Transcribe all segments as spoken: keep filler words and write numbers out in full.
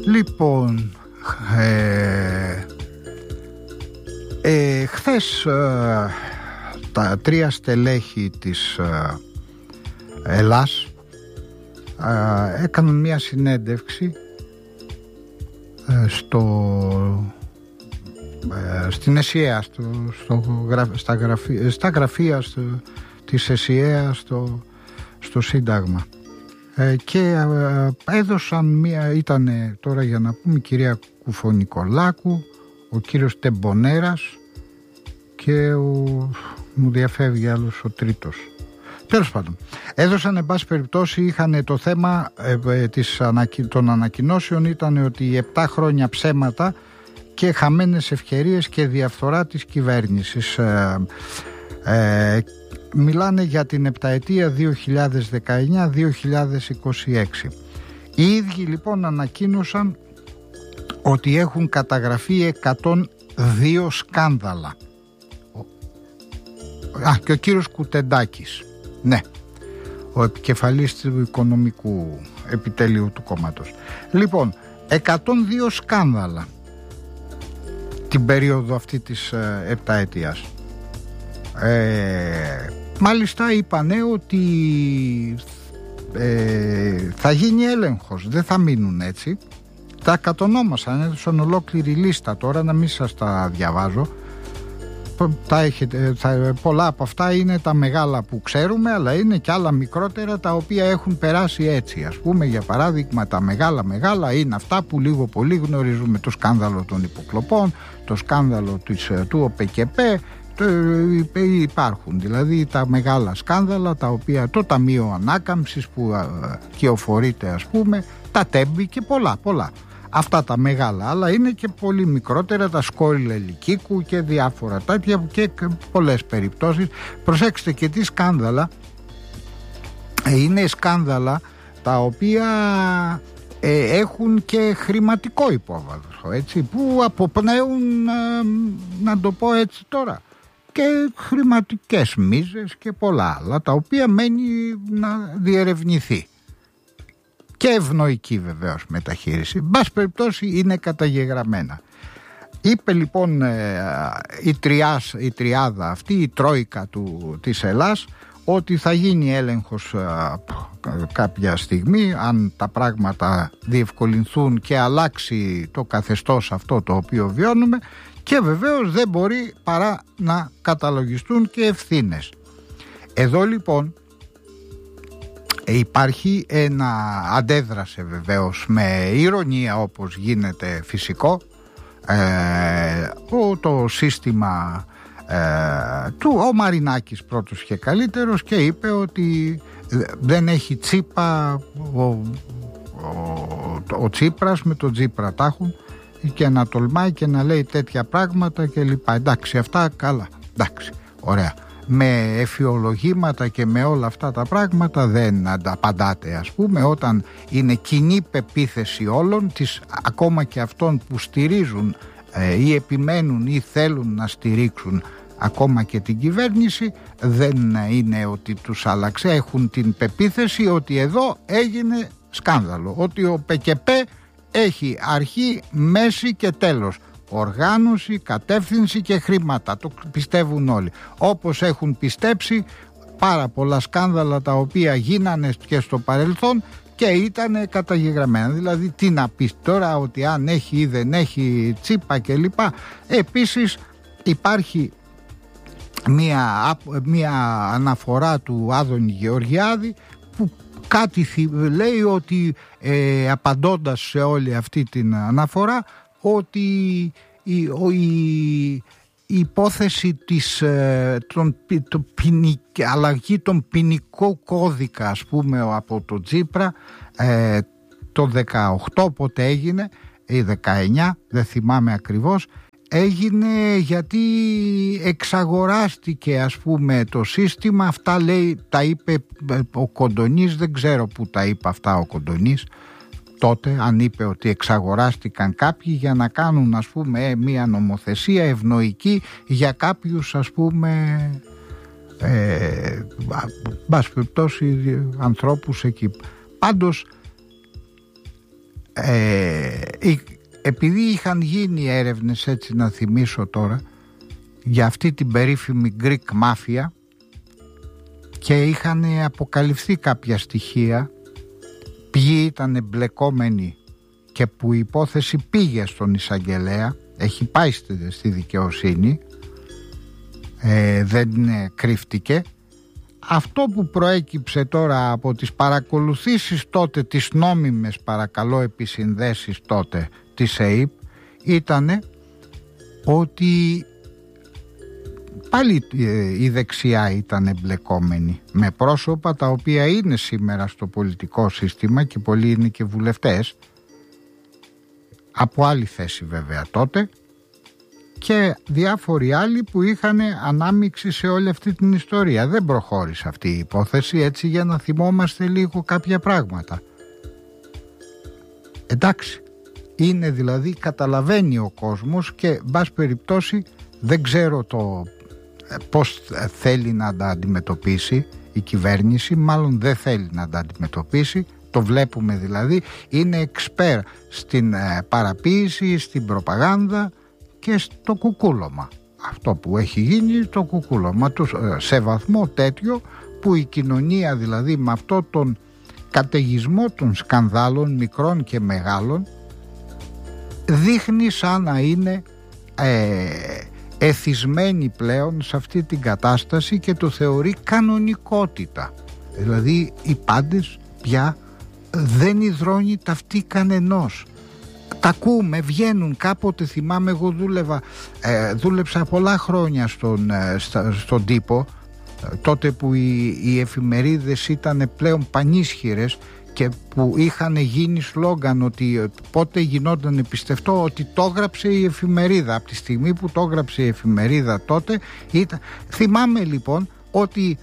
Λοιπόν, ε, ε, χθες ε, τα τρία στελέχη της ε, Ελλάς ε, έκαναν μια συνέντευξη ε, στο, ε, στην ΕΣΥΑ, στο, στο, στα, γραφεία, στα γραφεία στο, της ΕΣΥΑ στο, στο Σύνταγμα. Ε, και ε, έδωσαν μία, ήταν τώρα για να πούμε η κυρία Κουφονικολάκου, ο κύριος Τεμπονέρας και ο, μου διαφεύγει άλλος ο τρίτος. Τέλος πάντων, έδωσαν εν πάση περιπτώσει, είχαν το θέμα ε, ε, της, των ανακοινώσεων ήταν ότι οι επτά χρόνια ψέματα και χαμένες ευκαιρίες και διαφθορά της κυβέρνησης. Ε, ε, Μιλάνε για την επταετία δύο χιλιάδες δεκαεννιά με δύο χιλιάδες είκοσι έξι. Οι ίδιοι λοιπόν ανακοίνωσαν ότι έχουν καταγραφεί εκατόν δύο σκάνδαλα. Α, και ο κύριος Κουτεντάκης, ναι, ο επικεφαλής του οικονομικού επιτελείου του κόμματος. Λοιπόν, εκατόν δύο σκάνδαλα την περίοδο αυτή της ε, επταετίας. Ε, μάλιστα είπανε ότι ε, θα γίνει έλεγχος, δεν θα μείνουν έτσι. Τα κατονόμασαν, έδωσαν ολόκληρη λίστα τώρα, να μην σας τα διαβάζω. Τα έχετε, θα, πολλά από αυτά είναι τα μεγάλα που ξέρουμε, αλλά είναι και άλλα μικρότερα τα οποία έχουν περάσει έτσι. Ας πούμε, για παράδειγμα, τα μεγάλα μεγάλα είναι αυτά που λίγο πολύ γνωρίζουμε. Το σκάνδαλο των υποκλοπών, το σκάνδαλο της, του ΟΠΕΚΕΠΕ. Υπάρχουν δηλαδή τα μεγάλα σκάνδαλα, τα οποία το Ταμείο Ανάκαμψης που κυοφορείται, ας πούμε, τα Τέμπη και πολλά πολλά. Αυτά τα μεγάλα, αλλά είναι και πολύ μικρότερα, τα Σκόριλ Ελικίκου και διάφορα τέτοια και πολλές περιπτώσεις. Προσέξτε και τι σκάνδαλα, είναι σκάνδαλα τα οποία ε, έχουν και χρηματικό υπόβαθρο, έτσι, που αποπνέουν, ε, να το πω έτσι τώρα, και χρηματικές μίζες και πολλά άλλα, τα οποία μένει να διερευνηθεί. Και ευνοϊκή βεβαίως μεταχείριση. Μπας περιπτώσει είναι καταγεγραμμένα. Είπε λοιπόν ε, η, τριάς, η τριάδα αυτή, η τρόικα του, της Ελλάς, ότι θα γίνει έλεγχος ε, κάποια στιγμή, αν τα πράγματα διευκολυνθούν και αλλάξει το καθεστώς αυτό το οποίο βιώνουμε, και βεβαίως δεν μπορεί παρά να καταλογιστούν και ευθύνες. Εδώ λοιπόν υπάρχει ένα, αντέδρασε βεβαίως με ηρωνία, όπως γίνεται φυσικό, ε, το σύστημα ε, του, ο Μαρινάκης πρώτος και καλύτερος, και είπε ότι δεν έχει Τσίπα ο, ο, ο, ο Τσίπρας, με τον Τσίπρα τα έχουν, και να τολμάει και να λέει τέτοια πράγματα και λοιπά. Εντάξει, αυτά καλά, εντάξει, ωραία. Με εφιολογήματα και με όλα αυτά τα πράγματα δεν απαντάτε, ας πούμε, όταν είναι κοινή πεποίθηση όλων, της, ακόμα και αυτών που στηρίζουν ε, ή επιμένουν ή θέλουν να στηρίξουν ακόμα και την κυβέρνηση, δεν είναι ότι τους άλλαξε, έχουν την πεποίθηση ότι εδώ έγινε σκάνδαλο, ότι ο ΠΚΠ έχει αρχή, μέση και τέλος, οργάνωση, κατεύθυνση και χρήματα. Το πιστεύουν όλοι. Όπως έχουν πιστέψει πάρα πολλά σκάνδαλα τα οποία γίνανε και στο παρελθόν και ήταν καταγεγραμμένα. Δηλαδή τι να πεις τώρα, ότι αν έχει ή δεν έχει Τσίπα και λοιπά. Επίσης υπάρχει μία, μία αναφορά του Άδωνη Γεωργιάδη που κάτι λέει ότι ε, απαντώντας σε όλη αυτή την αναφορά, ότι η, η, η υπόθεση της ε, τον, το ποινικ, αλλαγή των ποινικού κώδικα, ας πούμε, από το Τσίπρα ε, το δεκαοκτώ πότε έγινε ή δεκαεννιά, δεν θυμάμαι ακριβώς, έγινε γιατί εξαγοράστηκε, ας πούμε, το σύστημα. Αυτά λέει, τα είπε ο Κοντονής, δεν ξέρω που τα είπε αυτά ο Κοντονής τότε, αν είπε ότι εξαγοράστηκαν κάποιοι για να κάνουν, ας πούμε, μια νομοθεσία ευνοϊκή για κάποιους, ας πούμε, ε, μπας περιπτώσει ανθρώπους εκεί. Πάντως ε, επειδή είχαν γίνει έρευνες, έτσι να θυμίσω τώρα, για αυτή την περίφημη Greek Mafia και είχαν αποκαλυφθεί κάποια στοιχεία ποιοι ήταν εμπλεκόμενοι και που η υπόθεση πήγε στον εισαγγελέα, έχει πάει στη, στη δικαιοσύνη, ε, δεν κρύφτηκε. Αυτό που προέκυψε τώρα από τις παρακολουθήσεις τότε, τις νόμιμες παρακαλώ επισυνδέσεις τότε της ΕΥΠ, ήτανε ότι πάλι η δεξιά ήταν εμπλεκόμενη με πρόσωπα τα οποία είναι σήμερα στο πολιτικό σύστημα και πολλοί είναι και βουλευτές, από άλλη θέση βέβαια τότε, και διάφοροι άλλοι που είχαν ανάμειξη σε όλη αυτή την ιστορία. Δεν προχώρησε αυτή η υπόθεση, έτσι, για να θυμόμαστε λίγο κάποια πράγματα. Εντάξει, είναι δηλαδή, καταλαβαίνει ο κόσμος και μπας περιπτώσει δεν ξέρω το πώς θέλει να τα αντιμετωπίσει η κυβέρνηση, μάλλον δεν θέλει να τα αντιμετωπίσει. Το βλέπουμε δηλαδή, είναι εξπέρ στην παραποίηση, στην προπαγάνδα και στο κουκούλωμα. Αυτό που έχει γίνει το κουκούλωμα του, σε βαθμό τέτοιο που η κοινωνία δηλαδή με αυτό τον καταιγισμό των σκανδάλων μικρών και μεγάλων δείχνει σαν να είναι ε, εθισμένη πλέον σε αυτή την κατάσταση και το θεωρεί κανονικότητα. Δηλαδή οι πάντες πια δεν υδρώνει ταυτή κανενός. Τα ακούμε, βγαίνουν. Κάποτε θυμάμαι, εγώ δούλευα, ε, δούλεψα πολλά χρόνια στον, ε, στα, στον τύπο, ε, τότε που οι, οι εφημερίδες ήταν πλέον πανίσχυρες και που είχαν γίνει σλόγγαν ότι ε, πότε γινόταν πιστευτό ότι το έγραψε η εφημερίδα. Από τη στιγμή που το έγραψε η εφημερίδα τότε ήταν... Θυμάμαι λοιπόν ότι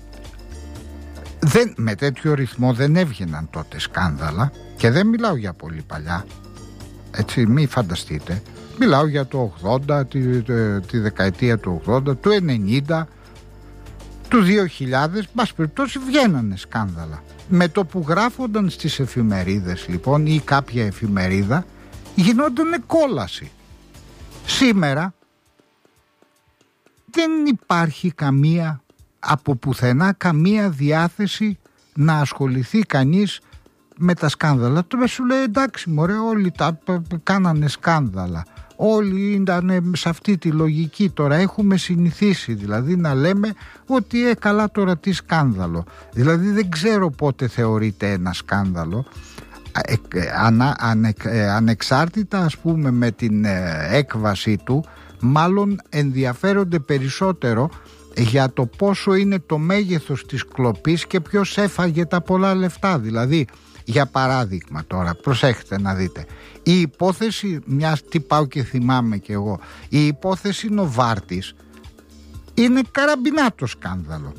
δεν, με τέτοιο ρυθμό δεν έβγαιναν τότε σκάνδαλα, και δεν μιλάω για πολύ παλιά, έτσι, μη φανταστείτε, μιλάω για το ογδόντα, τη, τη, τη δεκαετία του ογδόντα, του ενενήντα, του δύο χιλιάδες, μπας περιπτώσει βγαίνανε σκάνδαλα. Με το που γράφονταν στις εφημερίδες λοιπόν ή κάποια εφημερίδα γινόταν κόλαση. Σήμερα δεν υπάρχει καμία, από πουθενά καμία διάθεση να ασχοληθεί κανείς με τα σκάνδαλα. Τώρα σου λέει εντάξει μωρέ, όλοι τα κάνανε σκάνδαλα, όλοι ήταν σε αυτή τη λογική. Τώρα έχουμε συνηθίσει δηλαδή να λέμε ότι ε, καλά τώρα τι σκάνδαλο. Δηλαδή δεν ξέρω πότε θεωρείται ένα σκάνδαλο, ε, ε, ανα, ανε, ε, ανεξάρτητα ας πούμε με την ε, έκβαση του. Μάλλον ενδιαφέρονται περισσότερο για το πόσο είναι το μέγεθος της κλοπής και ποιος έφαγε τα πολλά λεφτά. Δηλαδή, για παράδειγμα τώρα, προσέχετε να δείτε, η υπόθεση μιας, τι πάω και θυμάμαι κι εγώ, η υπόθεση Νοβάρτης είναι καραμπινάτο σκάνδαλο.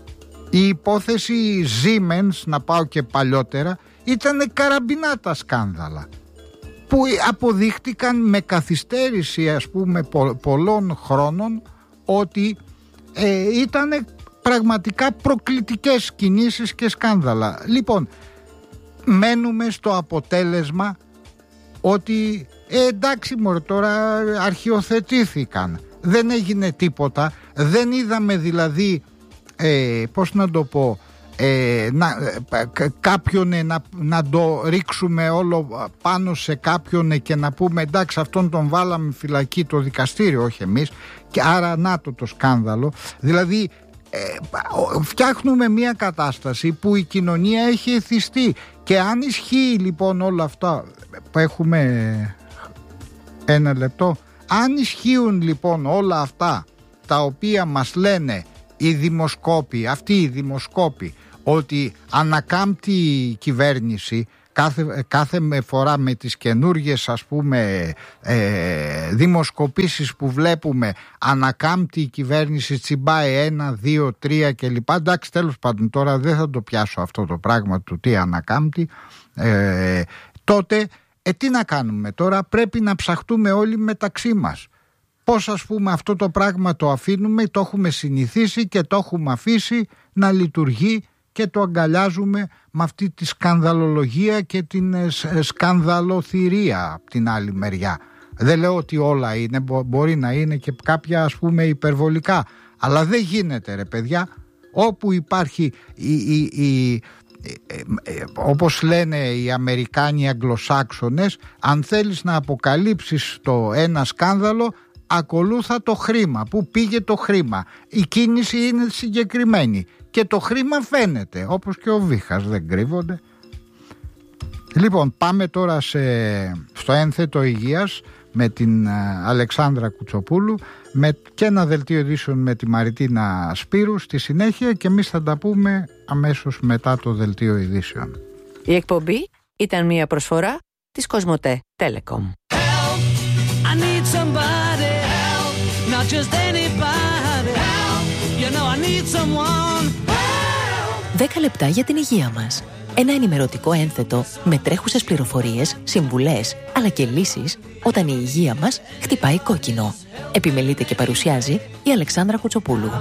Η υπόθεση Siemens, να πάω και παλιότερα, ήταν καραμπινάτα σκάνδαλα που αποδείχτηκαν με καθυστέρηση ας πούμε πο, πολλών χρόνων ότι ε, ήταν πραγματικά προκλητικές κινήσεις και σκάνδαλα. Λοιπόν, μένουμε στο αποτέλεσμα ότι ε, εντάξει μωρέ, τώρα αρχιοθετήθηκαν, δεν έγινε τίποτα, δεν είδαμε δηλαδή ε, πώς να το πω, ε, να, κάποιον να, να το ρίξουμε όλο πάνω σε κάποιον και να πούμε εντάξει αυτόν τον βάλαμε φυλακή, το δικαστήριο, όχι εμείς, και άρα να το το σκάνδαλο. Δηλαδή ε, φτιάχνουμε μια κατάσταση που η κοινωνία έχει εθιστεί, και αν ισχύει λοιπόν όλα αυτά που έχουμε, ένα λεπτό, αν ισχύουν λοιπόν όλα αυτά τα οποία μας λένε οι δημοσκόποι, αυτοί οι δημοσκόποι, ότι ανακάμπτει η κυβέρνηση κάθε, κάθε φορά με τις καινούργιες ας πούμε ε, δημοσκοπήσεις που βλέπουμε, ανακάμπτει η κυβέρνηση, τσιμπάει ένα, δύο, τρία κλπ. Εντάξει, τέλος πάντων, τώρα δεν θα το πιάσω αυτό το πράγμα του τι ανακάμπτει. Ε, τότε ε, τι να κάνουμε τώρα, πρέπει να ψαχτούμε όλοι μεταξύ μας. Πώς ας πούμε αυτό το πράγμα το αφήνουμε, το έχουμε συνηθίσει και το έχουμε αφήσει να λειτουργεί και το αγκαλιάζουμε με αυτή τη σκανδαλολογία και την σκανδαλοθυρία από την άλλη μεριά. Δεν λέω ότι όλα είναι, μπορεί να είναι και κάποια ας πούμε υπερβολικά, αλλά δεν γίνεται ρε παιδιά. Όπου υπάρχει η, η, η, όπως λένε οι Αμερικάνοι, οι Αγγλοσάξονες, αν θέλεις να αποκαλύψεις το ένα σκάνδαλο, ακολούθα το χρήμα. Πού πήγε το χρήμα? Η κίνηση είναι συγκεκριμένη και το χρήμα φαίνεται, όπως και ο βήχας, δεν κρύβονται. Λοιπόν, πάμε τώρα σε, στο ένθετο υγείας με την Αλεξάνδρα Κουτσοπούλου, με και ένα δελτίο ειδήσεων με τη Μαριτίνα Σπύρου στη συνέχεια, και εμείς θα τα πούμε αμέσως μετά το δελτίο ειδήσεων. Η εκπομπή ήταν μια προσφορά της Κοσμοτέ Telecom. Help, I need somebody, help, not just anybody, help, you know I need someone, help. δέκα λεπτά για την υγεία μας. Ένα ενημερωτικό ένθετο με τρέχουσες πληροφορίες, συμβουλές, αλλά και λύσεις όταν η υγεία μας χτυπάει κόκκινο. Επιμελείται και παρουσιάζει η Αλεξάνδρα Κουτσοπούλου.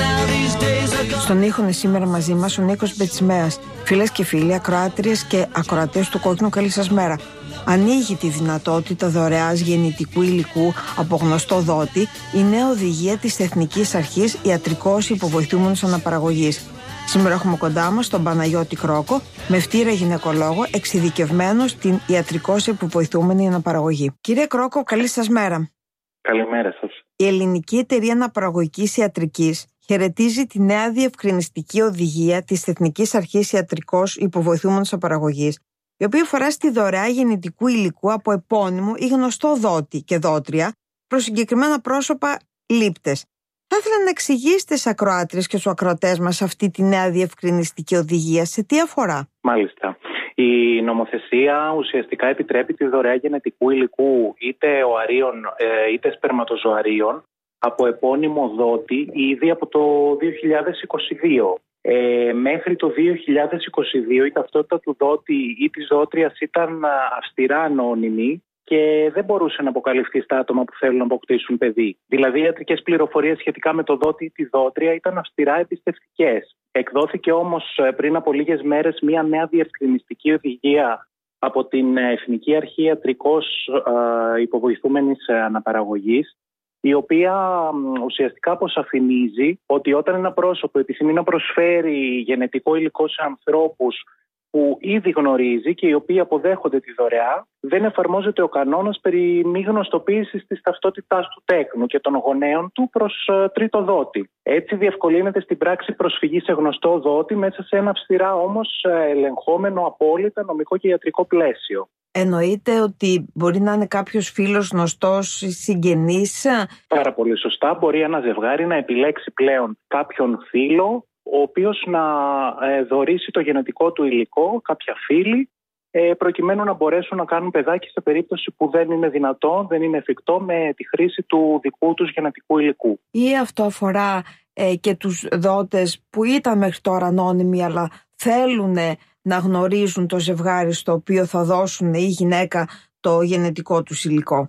Στον ήχο είναι σήμερα μαζί μας ο Νίκος Μπετσιμέας. Φίλες και φίλοι, ακροάτριες και ακροατές του Κόκκινου, καλή σας μέρα. Ανοίγει τη δυνατότητα δωρεάς γεννητικού υλικού από γνωστό δότη η νέα οδηγία της Εθνικής Αρχής Ιατρικός Υποβοηθούμενος Αναπαραγωγής. Σήμερα έχουμε κοντά μας τον Παναγιώτη Κρόκο, μευτήρα γυναικολόγο, εξειδικευμένο στην ιατρικώς υποβοηθούμενη αναπαραγωγή. Κύριε Κρόκο, καλή σας μέρα. Καλημέρα σας. Η Ελληνική Εταιρεία Αναπαραγωγικής Ιατρικής χαιρετίζει τη νέα διευκρινιστική οδηγία της Εθνικής Αρχής Ιατρικός Υποβοηθούμενης Αναπαραγωγής, η οποία αφορά στη δωρεά γεννητικού υλικού από επώνυμο ή γνωστό δότη και δότρια προς συγκεκριμένα πρόσωπα λήπτες. Θα ήθελα να εξηγήσετε στις ακροάτριες και στους ακροατές μας αυτή τη νέα διευκρινιστική οδηγία, σε τι αφορά. Μάλιστα. Η νομοθεσία ουσιαστικά επιτρέπει τη δωρεά γενετικού υλικού είτε οαρίων είτε σπερματοζωαρίων από επώνυμο δότη ήδη από το δύο χιλιάδες είκοσι δύο. Ε, μέχρι το δύο χιλιάδες είκοσι δύο η ταυτότητα του δότη ή της δότριας ήταν αυστηρά ανώνυμη και δεν μπορούσε να αποκαλυφθεί στα άτομα που θέλουν να αποκτήσουν παιδί. Δηλαδή, οι ιατρικές πληροφορίες σχετικά με το δότη ή τη δότρια ήταν αυστηρά εμπιστευτικές. Εκδόθηκε όμως πριν από λίγες μέρες μια νέα διευκρινιστική οδηγία από την Εθνική Αρχή Ιατρικός Υποβοηθούμενης Αναπαραγωγής, η οποία ουσιαστικά αποσαφηνίζει ότι όταν ένα πρόσωπο επιθυμεί να προσφέρει γενετικό υλικό σε ανθρώπους που ήδη γνωρίζει και οι οποίοι αποδέχονται τη δωρεά, δεν εφαρμόζεται ο κανόνας περί μη γνωστοποίησης της ταυτότητάς του τέκνου και των γονέων του προς uh, τρίτο δότη. Έτσι διευκολύνεται στην πράξη προσφυγή σε γνωστό δότη μέσα σε ένα αυστηρά όμως ελεγχόμενο απόλυτα νομικό και ιατρικό πλαίσιο. Εννοείται ότι μπορεί να είναι κάποιος φίλος γνωστός ή συγγενής. Πάρα πολύ σωστά. Μπορεί ένα ζευγάρι να επιλέξει πλέον κάποιον φίλο, ο οποίος να δωρήσει το γενετικό του υλικό, κάποια φίλη, προκειμένου να μπορέσουν να κάνουν παιδάκι σε περίπτωση που δεν είναι δυνατό, δεν είναι εφικτό με τη χρήση του δικού τους γενετικού υλικού. Ή αυτό αφορά ε, και τους δότες που ήταν μέχρι τώρα ανώνυμοι, αλλά θέλουν να γνωρίζουν το ζευγάρι στο οποίο θα δώσουν η γυναίκα το γενετικό τους υλικό.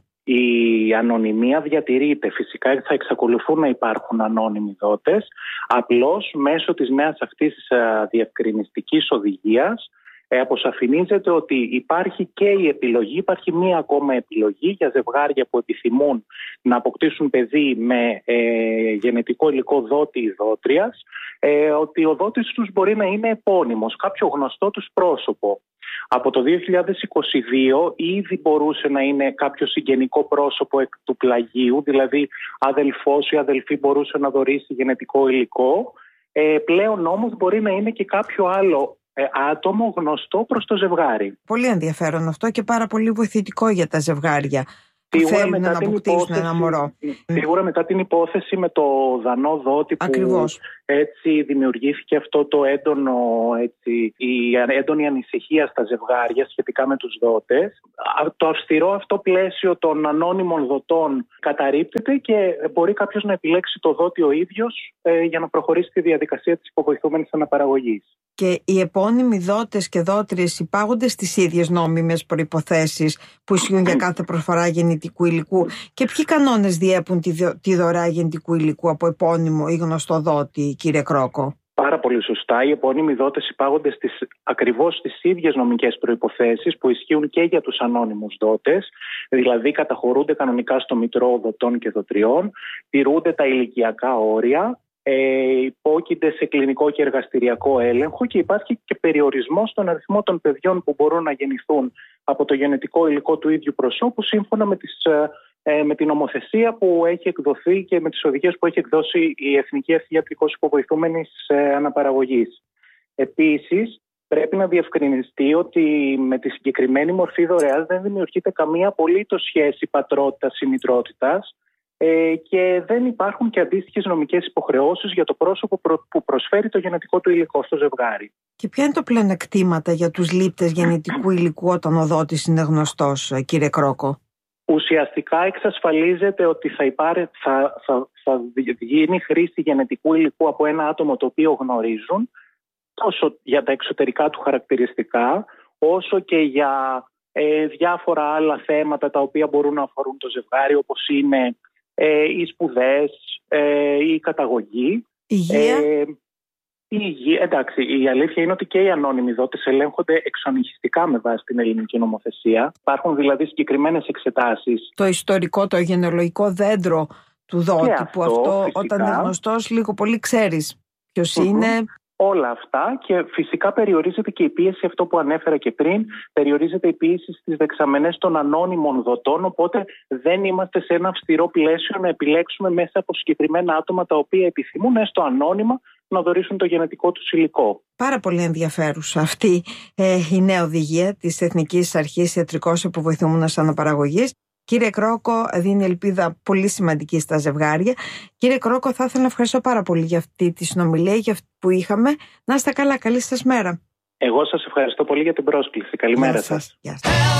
Η ανωνυμία διατηρείται. Φυσικά θα εξακολουθούν να υπάρχουν ανώνυμοι δότες. Απλώς μέσω της νέας αυτής της διευκρινιστικής οδηγίας ε, αποσαφηνίζεται ότι υπάρχει και η επιλογή, υπάρχει μία ακόμα επιλογή για ζευγάρια που επιθυμούν να αποκτήσουν παιδί με ε, γενετικό υλικό δότη ή δότριας, ε, ότι ο δότης τους μπορεί να είναι επώνυμος, κάποιο γνωστό τους πρόσωπο. Από το δύο χιλιάδες είκοσι δύο ήδη μπορούσε να είναι κάποιο συγγενικό πρόσωπο εκ του πλαγίου, δηλαδή αδελφός ή αδελφή μπορούσε να δωρήσει γενετικό υλικό. Ε, πλέον όμως μπορεί να είναι και κάποιο άλλο ε, άτομο γνωστό προς το ζευγάρι. Πολύ ενδιαφέρον αυτό και πάρα πολύ βοηθητικό για τα ζευγάρια που σίγουρα θέλουν να αποκτήσουν ένα μωρό. Σίγουρα μετά την υπόθεση με το δανό δότη που Ακριβώς. έτσι δημιουργήθηκε αυτό το έντονο, έτσι, η έντονη ανησυχία στα ζευγάρια σχετικά με τους δότες. Το αυστηρό αυτό πλαίσιο των ανώνυμων δοτών καταρρίπτεται και μπορεί κάποιος να επιλέξει το δότη ο ίδιος ε, για να προχωρήσει τη διαδικασία της υποβοηθούμενης αναπαραγωγής. Και οι επώνυμοι δότες και δότριες υπάγονται στις ίδιες νόμιμες προϋποθέσεις που ισχύουν για κάθε προσφορά γεννητικού υλικού, και ποιοι κανόνες διέπουν τη, δω, τη δωρεά γεννητικού υλικού από επώνυμο ή γνωστό δότη, κύριε Κρόκο? Πάρα πολύ σωστά. Οι επώνυμοι δότες υπάγονται στις, ακριβώς στις ίδιες νομικές προϋποθέσεις που ισχύουν και για τους ανώνυμους δότες. Δηλαδή καταχωρούνται κανονικά στο Μητρό Δοτών και Δοτριών, τηρούνται τα ηλικιακά όρια, ε, υπόκεινται σε κλινικό και εργαστηριακό έλεγχο και υπάρχει και περιορισμός στον αριθμό των παιδιών που μπορούν να γεννηθούν από το γενετικό υλικό του ίδιου προσώπου σύμφωνα με τις... με την νομοθεσία που έχει εκδοθεί και με τις οδηγίες που έχει εκδώσει η Εθνική Αρχή Ιατρικώς Υποβοηθούμενης Αναπαραγωγής. Επίσης, πρέπει να διευκρινιστεί ότι με τη συγκεκριμένη μορφή δωρεάς δεν δημιουργείται καμία απολύτως σχέση πατρότητας ή μητρότητας ε, και δεν υπάρχουν και αντίστοιχες νομικές υποχρεώσεις για το πρόσωπο που προσφέρει το γενετικό του υλικό στο ζευγάρι. Και ποια είναι τα πλεονεκτήματα για τους λήπτες γενετικού υλικού όταν ο δότης είναι γνωστός, κύριε Κρόκο? Ουσιαστικά εξασφαλίζεται ότι θα, υπάρε, θα, θα, θα γίνει χρήση γενετικού υλικού από ένα άτομο το οποίο γνωρίζουν, τόσο για τα εξωτερικά του χαρακτηριστικά, όσο και για ε, διάφορα άλλα θέματα τα οποία μπορούν να αφορούν το ζευγάρι, όπως είναι ε, οι σπουδές, ε, η καταγωγή. Υγεία. Ε, Η υγεία, εντάξει, η αλήθεια είναι ότι και οι ανώνυμοι δότες ελέγχονται εξονυχιστικά με βάση την ελληνική νομοθεσία. Υπάρχουν δηλαδή συγκεκριμένες εξετάσεις. Το ιστορικό, το γενεολογικό δέντρο του δότη, αυτό, που αυτό φυσικά, όταν είναι γνωστός λίγο πολύ ξέρεις ποιος mm-hmm. είναι. Όλα αυτά, και φυσικά περιορίζεται και η πίεση, αυτό που ανέφερα και πριν, περιορίζεται η πίεση στις δεξαμενές των ανώνυμων δοτών, οπότε δεν είμαστε σε ένα αυστηρό πλαίσιο να επιλέξουμε μέσα από συγκεκριμένα άτομα τα οποία επιθυμούν έστω ανώνυμα να δωρήσουν το γενετικό τους υλικό. Πάρα πολύ ενδιαφέρουσα αυτή ε, η νέα οδηγία της Εθνικής Αρχής Ιατρικώς Υποβοηθούμενης Αναπαραγωγής. Κύριε Κρόκο, δίνει ελπίδα πολύ σημαντική στα ζευγάρια. Κύριε Κρόκο, θα ήθελα να ευχαριστώ πάρα πολύ για αυτή τη συνομιλία, για αυτή που είχαμε. Να είστε καλά, καλή σας μέρα. Εγώ σας ευχαριστώ πολύ για την πρόσκληση. Καλημέρα σας. Γεια σας.